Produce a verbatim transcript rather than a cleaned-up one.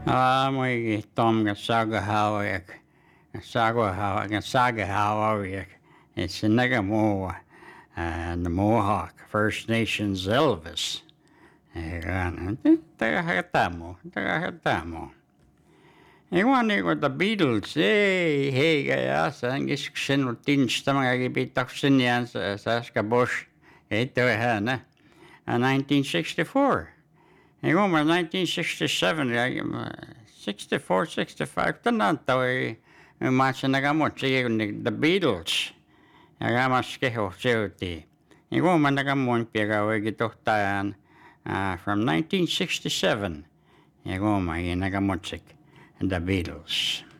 Ah, moi Tom ga saga hawak. Saga hawak ga saga hawak. It's a Nagamoa and the Mohawk First Nations Elvis. Ayan. Taga-hatamo. Taga-hatamo. Iwan ko the Beatles. Hey, hey, kaya sa ang isksin o tinsta mga gibitaksin yan sa Saskabosh. Ito na. nineteen sixty-four. Iwan mo nineteen sixty-seven. sixty-four, sixty-five. Tanan tao ay masa nagamot. Sige, the Beatles. Nagamas keho siuti. Iwan mo nagamot piyagawa gitoktayan from nineteen sixty-seven. Iwan mo nagamot sik. The Beatles.